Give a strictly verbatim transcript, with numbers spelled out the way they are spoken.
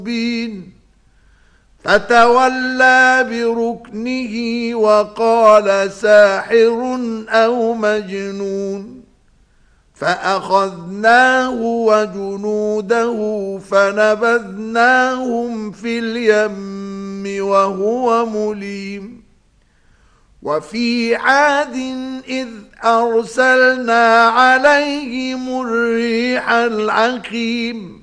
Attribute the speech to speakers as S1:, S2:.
S1: مبين فتولى بركنه وقال ساحر أو مجنون فأخذناه وجنوده فنبذناهم في اليم وهو مليم وفي عاد إذ أرسلنا عليهم الريح العقيم